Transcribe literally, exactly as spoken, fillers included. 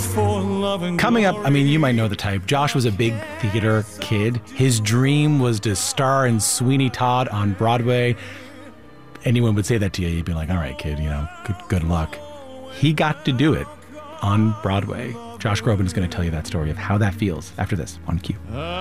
for love and Coming up, I mean, you might know the type. Josh was a big theater kid. His dream was to star in Sweeney Todd on Broadway. Anyone would say that to you, you'd be like, all right, kid, you know, good, good luck. He got to do it on Broadway. Josh Groban is going to tell you that story of how that feels after this on Q.